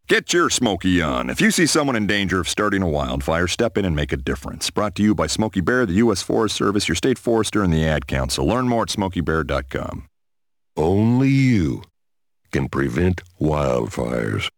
Get your Smokey on. If you see someone in danger of starting a wildfire, step in and make a difference. Brought to you by Smokey Bear, the U.S. Forest Service, your state forester, and the Ad Council. Learn more at SmokeyBear.com. Only you can prevent wildfires.